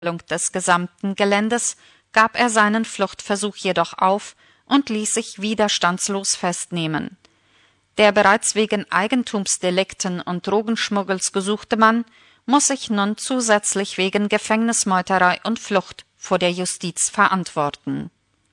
des gesamten Geländes gab er seinen Fluchtversuch jedoch auf und ließ sich widerstandslos festnehmen. Der bereits wegen Eigentumsdelikten und Drogenschmuggels gesuchte Mann muss sich nun zusätzlich wegen Gefängnismeuterei und Flucht vor der Justiz verantworten.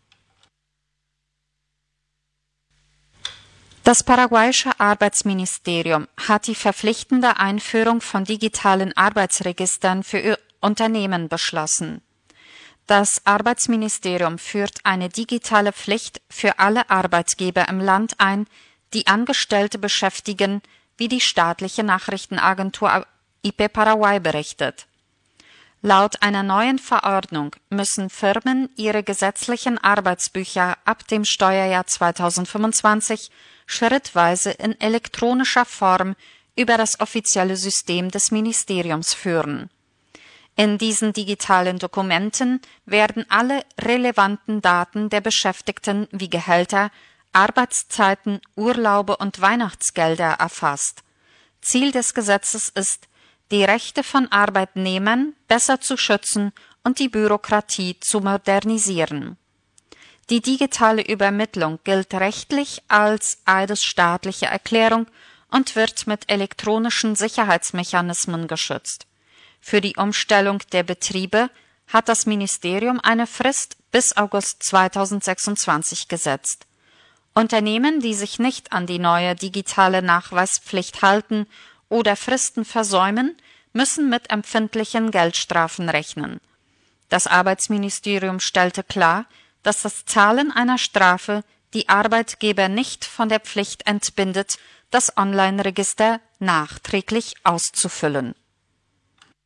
Das paraguayische Arbeitsministerium hat die verpflichtende Einführung von digitalen Arbeitsregistern für Unternehmen beschlossen. Das Arbeitsministerium führt eine digitale Pflicht für alle Arbeitgeber im Land ein, die Angestellte beschäftigen, wie die staatliche Nachrichtenagentur IP Paraguay berichtet. Laut einer neuen Verordnung müssen Firmen ihre gesetzlichen Arbeitsbücher ab dem Steuerjahr 2025 schrittweise in elektronischer Form über das offizielle System des Ministeriums führen. In diesen digitalen Dokumenten werden alle relevanten Daten der Beschäftigten wie Gehälter, Arbeitszeiten, Urlaube und Weihnachtsgelder erfasst. Ziel des Gesetzes ist, die Rechte von Arbeitnehmern besser zu schützen und die Bürokratie zu modernisieren. Die digitale Übermittlung gilt rechtlich als eidesstaatliche Erklärung und wird mit elektronischen Sicherheitsmechanismen geschützt. Für die Umstellung der Betriebe hat das Ministerium eine Frist bis August 2026 gesetzt. Unternehmen, die sich nicht an die neue digitale Nachweispflicht halten oder Fristen versäumen, müssen mit empfindlichen Geldstrafen rechnen. Das Arbeitsministerium stellte klar, dass das Zahlen einer Strafe die Arbeitgeber nicht von der Pflicht entbindet, das Online-Register nachträglich auszufüllen.